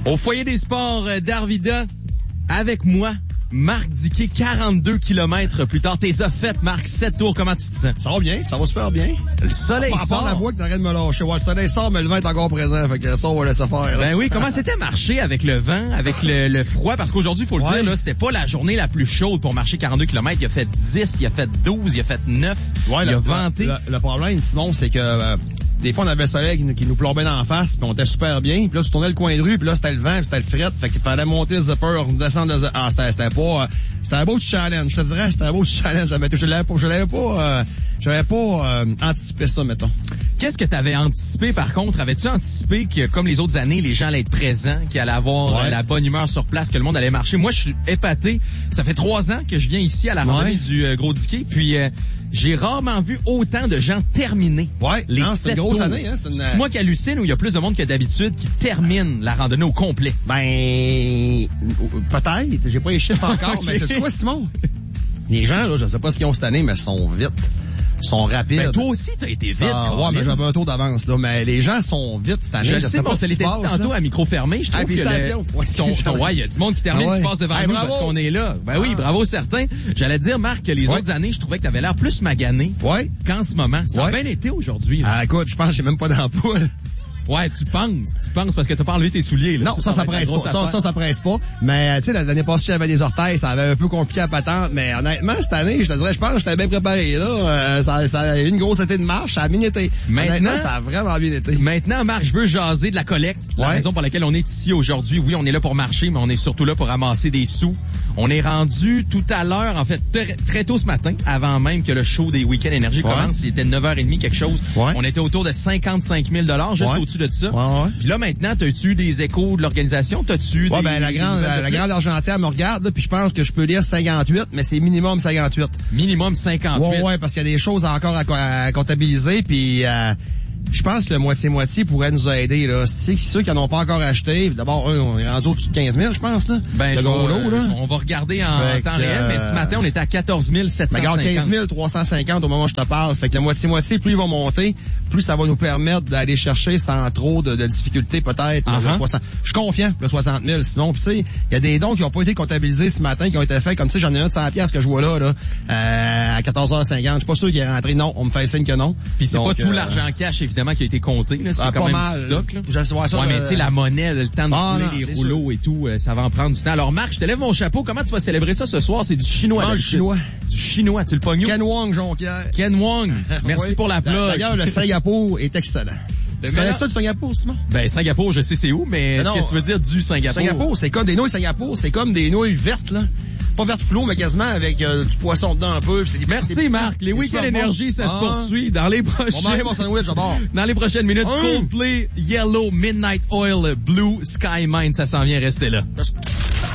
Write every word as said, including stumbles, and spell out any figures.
Au foyer des sports d'Arvida, avec moi, Marc Diquet, quarante-deux kilomètres plus tard. T'es as fait, Marc, sept tours. Comment tu te sens? Ça va bien, ça va super bien. Le soleil Par rapport sort. à la voix que t'arrêtes de me lâcher. Ouais, le soleil sort, mais le vent est encore présent. Fait que ça, on va laisser faire. Là. Ben oui, comment c'était marcher avec le vent, avec le, le froid? Parce qu'aujourd'hui, il faut le ouais. dire, là, c'était pas la journée la plus chaude pour marcher quarante-deux kilomètres. Il a fait dix, il a fait douze, il a fait neuf. Ouais, il le, a venté. Le, le, le problème, Simon, c'est que euh, des fois, on avait le soleil qui nous, qui nous plombait dans la face, puis on était super bien. Puis là, tu tournais le coin de rue, puis là, c'était le vent, puis c'était le fret. Fait qu'il fallait monter le zipper, descendre le zipper. Ah, c'était, c'était pas... Euh, c'était un beau challenge, je te dirais. C'était un beau challenge. J'avais, je l'avais pas... Je l'avais pas... Euh, j'avais pas euh, anticipé ça, mettons. Qu'est-ce que tu avais anticipé, par contre? Avais-tu anticipé que, comme les autres années, les gens allaient être présents, qu'il allait avoir ouais. euh, la bonne humeur sur place, que le monde allait marcher? Moi, je suis épaté. Ça fait trois ans que je viens ici à la randonnée ouais. du euh, Gros Diquet, puis euh, j'ai rarement vu autant de gens terminer. Ouais, les non, c'est une grosse tours. année. Hein, c'est, une... c'est moi qui hallucine ou il y a plus de monde que d'habitude qui termine la randonnée au complet? Ben, peut-être. J'ai pas les chiffres encore, okay. mais c'est quoi, Simon? Les gens, là, je sais pas ce qu'ils ont cette année, mais ils sont vite. Ils sont rapides. Ben, toi aussi, t'as été vite. Ça, ouais, mais j'avais un tour d'avance, là. Mais les gens sont vite cette année. Je le je sais, sais bon, pas ça ce qui l'était se dit passe, tantôt là. à micro fermé. Je trouve ah, que félicitations. le... Ouais, qu'on... ouais, il y a du monde qui termine, ah ouais. qui passe devant hey, nous bravo. parce qu'on est là. Ben oui, ah. bravo certains. J'allais dire, Marc, que les ouais. autres années, je trouvais que t'avais l'air plus magané ouais. qu'en ce moment. Ça ouais. a bien été aujourd'hui. Là. Ah, écoute, je pense que j'ai même pas d'ampoule. Ouais, tu penses, tu penses parce que t'as pas enlevé tes souliers. Là. Non, ça, ça, ça presse pas. Ça, ça, ça presse pas. Mais, tu sais, l'année passée, j'avais des orteils, ça avait un peu compliqué à patente. Mais honnêtement, cette année, je te dirais, je pense que j'étais bien préparé, là. Euh, ça, ça a eu une grosse été de marche, ça a bien été. Maintenant, ça a vraiment bien été. Maintenant, Marc, je veux jaser de la collecte. La ouais. raison pour laquelle on est ici aujourd'hui. Oui, on est là pour marcher, mais on est surtout là pour ramasser des sous. On est rendu tout à l'heure, en fait, très, très tôt ce matin, avant même que le show des Week-ends Énergie ouais. commence. Il était neuf heures trente, quelque chose. Ouais. On était autour de cinquante-cinq mille dollars, juste ouais. au-dessus de ça. Ouais, ouais. Puis là, maintenant, t'as-tu des échos de l'organisation? T'as-tu ouais, des... ben, la grande, la, la grande argentière me regarde, là, puis je pense que je peux lire cinquante-huit, mais c'est minimum cinquante-huit. Minimum cinquante-huit. Ouais, ouais, parce qu'il y a des choses encore à, à comptabiliser, puis euh, je pense que le moitié-moitié pourrait nous aider, là. C'est ceux qui n'en ont pas encore acheté, d'abord, eux, on est rendu au-dessus de quinze mille, je pense, là. Ben, le gros lot, là. On va regarder en fait temps que, réel, euh, mais ce matin, on était à quatorze mille sept cent cinquante. Ben, regarde, quinze mille trois cent cinquante au moment où je te parle. Fait que la moitié-moitié, plus il va monter, plus ça va nous permettre d'aller chercher sans trop de, de difficultés, peut-être, uh-huh. le soixante. Je suis confiant, le soixante mille. Sinon, tu sais, il y a des dons qui n'ont pas été comptabilisés ce matin, qui ont été faits, comme tu sais, j'en ai un de cent piastres que je vois là, là, euh, à quatorze heures cinquante. Je suis pas sûr qu'il est rentré. Non, on me fait signe que non. Puis c'est donc, pas tout euh, l'argent cash, évidemment, qui a été compté, là. C'est ah, quand pas même mal. du stock, là. Je sais, ouais, ça, ouais, mais tu sais, la monnaie, le temps de ah, rouler non, les rouleaux sûr. et tout, euh, ça va en prendre du temps. Alors, Marc, je te lève mon chapeau. Comment tu vas célébrer ça ce soir? C'est du chinois. Ah, du chinois. Du chinois. Tu le pognes où? Ken Wong, Jonquière. Ken Wong. Merci oui. pour la plug. D'ailleurs, le Singapour est excellent. Tu connais ça du Singapour, Simon? Ben, Singapour, je sais c'est où, mais, mais non, qu'est-ce que tu veux dire du Singapour? Singapour, c'est comme des nouilles Singapour, c'est comme des nouilles vertes, là. Pas verte flou, mais quasiment avec euh, du poisson dedans un peu. C'est des, Merci, des Marc. Les Week-ends Énergie, ça ah. se poursuit dans les prochaines... Bon, sandwich, dans les prochaines minutes, oui. Coldplay, Yellow, Midnight Oil, Blue, Sky Mine, ça s'en vient, restez là. Merci.